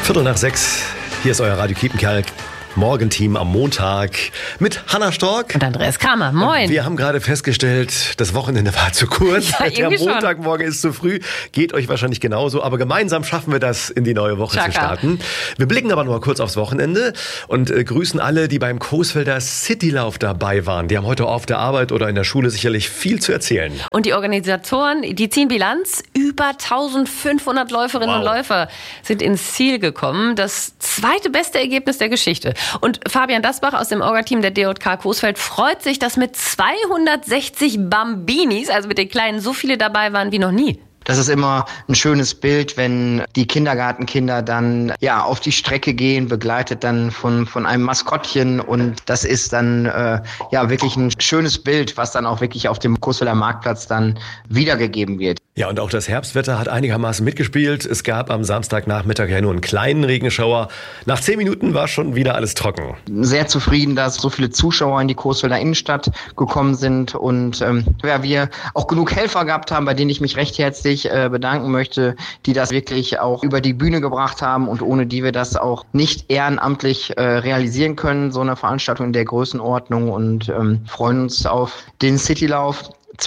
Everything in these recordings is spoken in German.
5:45. Hier ist euer Radio Kiepenkerl. Morgenteam am Montag mit Hanna Stork und Andreas Kramer. Moin. Wir haben gerade festgestellt, das Wochenende war zu kurz. Ja, der Montagmorgen ist zu früh. Geht euch wahrscheinlich genauso. Aber gemeinsam schaffen wir das, in die neue Woche zu starten. Wir blicken aber nur kurz aufs Wochenende und grüßen alle, die beim Coesfelder Citylauf dabei waren. Die haben heute auf der Arbeit oder in der Schule sicherlich viel zu erzählen. Und die Organisatoren, die ziehen Bilanz. Über 1500 Läuferinnen und Läufer sind ins Ziel gekommen. Das zweite beste Ergebnis der Geschichte. Und Fabian Dasbach aus dem Orga-Team der DJK Coesfeld freut sich, dass mit 260 Bambinis, also mit den Kleinen, so viele dabei waren wie noch nie. Das ist immer ein schönes Bild, wenn die Kindergartenkinder dann auf die Strecke gehen, begleitet dann von einem Maskottchen, und das ist dann wirklich ein schönes Bild, was dann auch wirklich auf dem Coesfelder Marktplatz dann wiedergegeben wird. Ja, und auch das Herbstwetter hat einigermaßen mitgespielt. Es gab am Samstagnachmittag ja nur einen kleinen Regenschauer. Nach 10 Minuten war schon wieder alles trocken. Sehr zufrieden, dass so viele Zuschauer in die Coesfelder Innenstadt gekommen sind und wir auch genug Helfer gehabt haben, bei denen ich mich recht herzlich bedanken möchte, die das wirklich auch über die Bühne gebracht haben und ohne die wir das auch nicht ehrenamtlich realisieren können, so eine Veranstaltung in der Größenordnung, und freuen uns auf den Citylauf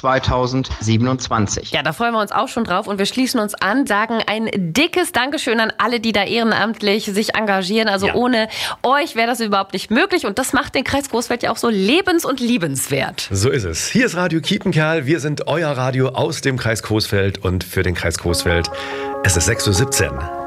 2027. Ja, da freuen wir uns auch schon drauf, und wir schließen uns an, sagen ein dickes Dankeschön an alle, die da ehrenamtlich sich engagieren. Also ohne euch wäre das überhaupt nicht möglich, und das macht den Kreis Coesfeld ja auch so lebens- und liebenswert. So ist es. Hier ist Radio Kiepenkerl. Wir sind euer Radio aus dem Kreis Coesfeld und für den Kreis Coesfeld. Es ist 6:17 Uhr.